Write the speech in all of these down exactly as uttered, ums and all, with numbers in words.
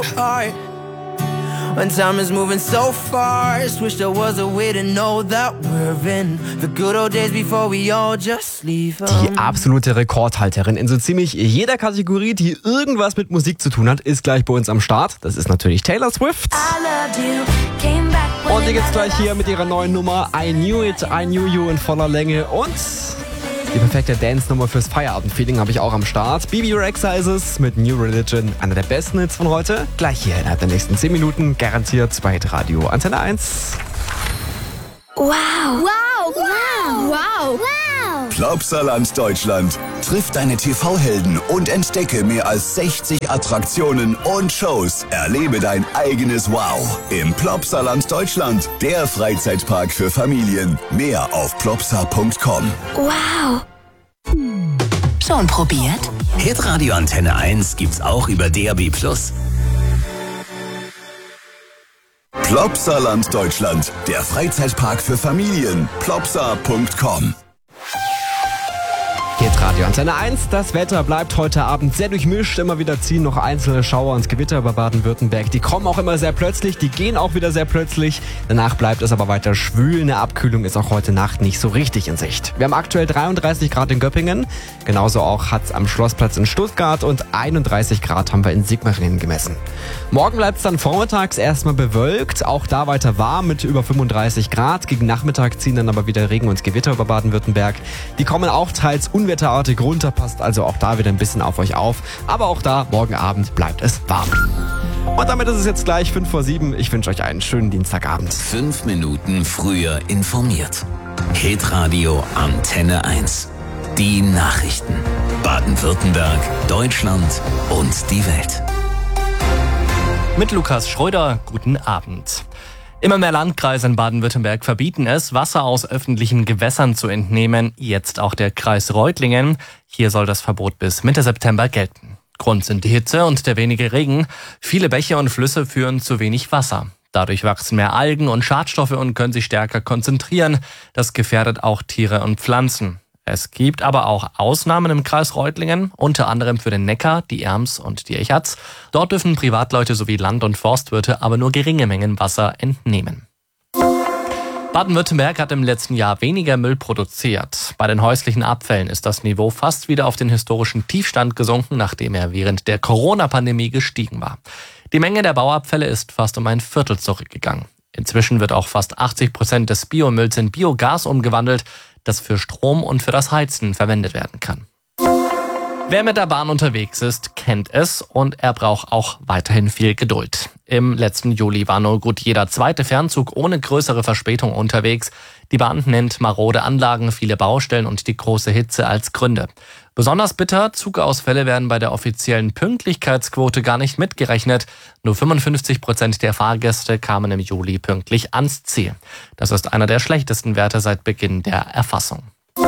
hard. When time is moving so fast, wish there was a way to know that we're in the good old days before we all just leave. Die absolute Rekordhalterin in so ziemlich jeder Kategorie, die irgendwas mit Musik zu tun hat, ist gleich bei uns am Start. Das ist natürlich Taylor Swift. Und die geht's gleich hier mit ihrer neuen Nummer I Knew It, I Knew You in voller Länge. Und die perfekte Dance-Nummer fürs Feierabend-Feeling habe ich auch am Start. B B Rexha ist es mit New Religion, einer der besten Hits von heute. Gleich hier innerhalb der nächsten zehn Minuten, garantiert bei Radio Antenne eins. Wow. Wow. Wow. Wow. Wow. Plopsaland Deutschland. Triff deine T V-Helden und entdecke mehr als sechzig Attraktionen und Shows. Erlebe dein eigenes Wow im Plopsaland Deutschland, der Freizeitpark für Familien. Mehr auf plopsa punkt com. Wow. Schon probiert? Hitradio Antenne eins gibt's auch über D A B plus. Plopsaland Deutschland, der Freizeitpark für Familien. plopsa punkt com. Geht Radio Antenne eins. Das Wetter bleibt heute Abend sehr durchmischt. Immer wieder ziehen noch einzelne Schauer ins Gewitter über Baden-Württemberg. Die kommen auch immer sehr plötzlich, die gehen auch wieder sehr plötzlich. Danach bleibt es aber weiter schwül. Eine Abkühlung ist auch heute Nacht nicht so richtig in Sicht. Wir haben aktuell dreiunddreißig Grad in Göppingen. Genauso auch hat es am Schlossplatz in Stuttgart und einunddreißig Grad haben wir in Sigmaringen gemessen. Morgen bleibt es dann vormittags erstmal bewölkt. Auch da weiter warm mit über fünfunddreißig Grad. Gegen Nachmittag ziehen dann aber wieder Regen und Gewitter über Baden-Württemberg. Die kommen auch teils unwetterartig runter, passt also auch da wieder ein bisschen auf euch auf. Aber auch da, morgen Abend bleibt es warm. Und damit ist es jetzt gleich fünf vor sieben. Ich wünsche euch einen schönen Dienstagabend. Fünf Minuten früher informiert. Hitradio Antenne eins. Die Nachrichten. Baden-Württemberg, Deutschland und die Welt. Mit Lukas Schröder, guten Abend. Immer mehr Landkreise in Baden-Württemberg verbieten es, Wasser aus öffentlichen Gewässern zu entnehmen, jetzt auch der Kreis Reutlingen. Hier soll das Verbot bis Mitte September gelten. Grund sind die Hitze und der wenige Regen. Viele Bäche und Flüsse führen zu wenig Wasser. Dadurch wachsen mehr Algen und Schadstoffe und können sich stärker konzentrieren. Das gefährdet auch Tiere und Pflanzen. Es gibt aber auch Ausnahmen im Kreis Reutlingen, unter anderem für den Neckar, die Erms und die Echatz. Dort dürfen Privatleute sowie Land- und Forstwirte aber nur geringe Mengen Wasser entnehmen. Baden-Württemberg hat im letzten Jahr weniger Müll produziert. Bei den häuslichen Abfällen ist das Niveau fast wieder auf den historischen Tiefstand gesunken, nachdem er während der Corona-Pandemie gestiegen war. Die Menge der Bauabfälle ist fast um ein Viertel zurückgegangen. Inzwischen wird auch fast achtzig Prozent des Biomülls in Biogas umgewandelt, das für Strom und für das Heizen verwendet werden kann. Wer mit der Bahn unterwegs ist, kennt es und er braucht auch weiterhin viel Geduld. Im letzten Juli war nur gut jeder zweite Fernzug ohne größere Verspätung unterwegs. Die Bahn nennt marode Anlagen, viele Baustellen und die große Hitze als Gründe. Besonders bitter, Zugausfälle werden bei der offiziellen Pünktlichkeitsquote gar nicht mitgerechnet. Nur fünfundfünfzig Prozent der Fahrgäste kamen im Juli pünktlich ans Ziel. Das ist einer der schlechtesten Werte seit Beginn der Erfassung.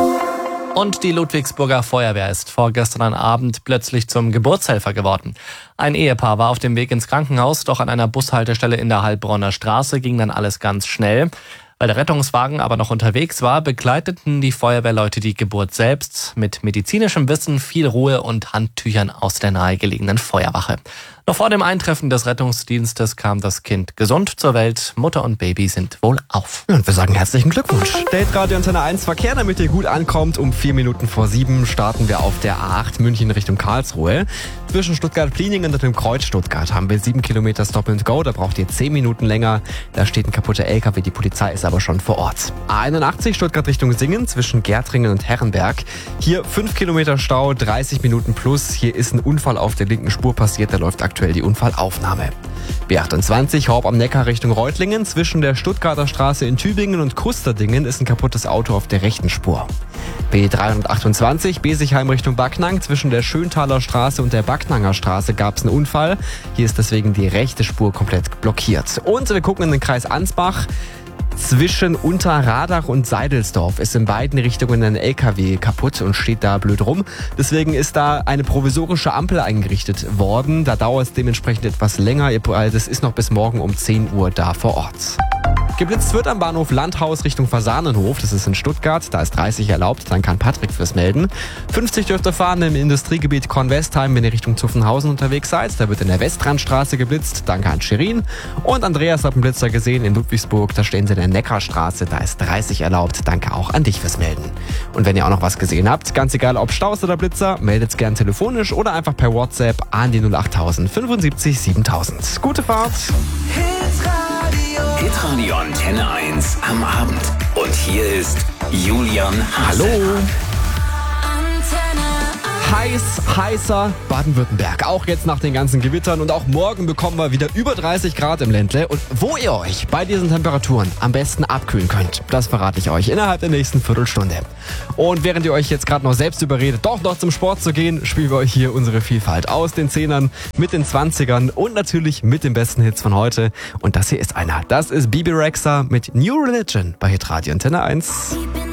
Und die Ludwigsburger Feuerwehr ist vorgestern Abend plötzlich zum Geburtshelfer geworden. Ein Ehepaar war auf dem Weg ins Krankenhaus, doch an einer Bushaltestelle in der Heilbronner Straße ging dann alles ganz schnell. Weil der Rettungswagen aber noch unterwegs war, begleiteten die Feuerwehrleute die Geburt selbst mit medizinischem Wissen, viel Ruhe und Handtüchern aus der nahegelegenen Feuerwache. Noch vor dem Eintreffen des Rettungsdienstes kam das Kind gesund zur Welt. Mutter und Baby sind wohl auf. Und wir sagen herzlichen Glückwunsch. Date Radio Antenne eins Verkehr, damit ihr gut ankommt. Um vier Minuten vor sieben starten wir auf der A acht München Richtung Karlsruhe. Zwischen Stuttgart-Pliningen und dem Kreuz Stuttgart haben wir sieben Kilometer Stop and Go. Da braucht ihr zehn Minuten länger. Da steht ein kaputter L K W. Die Polizei ist aber schon vor Ort. A einundachtzig Stuttgart Richtung Singen zwischen Gärtringen und Herrenberg. Hier fünf Kilometer Stau, dreißig Minuten plus. Hier ist ein Unfall auf der linken Spur passiert. Da läuft aktuell die Unfallaufnahme. B achtundzwanzig Horb am Neckar Richtung Reutlingen. Zwischen der Stuttgarter Straße in Tübingen und Kusterdingen ist ein kaputtes Auto auf der rechten Spur. B dreihundertachtundzwanzig Besigheim Richtung Backnang. Zwischen der Schönthaler Straße und der Backnanger Straße gab es einen Unfall. Hier ist deswegen die rechte Spur komplett blockiert. Und wir gucken in den Kreis Ansbach. Zwischen Unterradach und Seidelsdorf ist in beiden Richtungen ein L K W kaputt und steht da blöd rum. Deswegen ist da eine provisorische Ampel eingerichtet worden. Da dauert es dementsprechend etwas länger. Das ist noch bis morgen um zehn Uhr da vor Ort. Geblitzt wird am Bahnhof Landhaus Richtung Fasanenhof, das ist in Stuttgart, da ist dreißig erlaubt, dann kann Patrick fürs melden. fünfzig dürft ihr fahren im Industriegebiet Kornwestheim, wenn ihr Richtung Zuffenhausen unterwegs seid, da wird in der Westrandstraße geblitzt, dann kann Shirin. Und Andreas hat einen Blitzer gesehen in Ludwigsburg, da stehen sie in der Neckarstraße, da ist dreißig erlaubt, danke auch an dich fürs Melden. Und wenn ihr auch noch was gesehen habt, ganz egal ob Staus oder Blitzer, meldet's gern telefonisch oder einfach per WhatsApp an die null acht null null fünfundsiebzig siebentausend. Gute Fahrt! Hitradio Antenne eins am Abend. Und hier ist Julian Hallo. Heiß, heißer Baden-Württemberg. Auch jetzt nach den ganzen Gewittern und auch morgen bekommen wir wieder über dreißig Grad im Ländle. Und wo ihr euch bei diesen Temperaturen am besten abkühlen könnt, das verrate ich euch innerhalb der nächsten Viertelstunde. Und während ihr euch jetzt gerade noch selbst überredet, doch noch zum Sport zu gehen, spielen wir euch hier unsere Vielfalt aus den Zehnern, mit den Zwanzigern und natürlich mit den besten Hits von heute. Und das hier ist einer. Das ist Bebe Rexha mit New Religion bei Hitradio Antenne eins.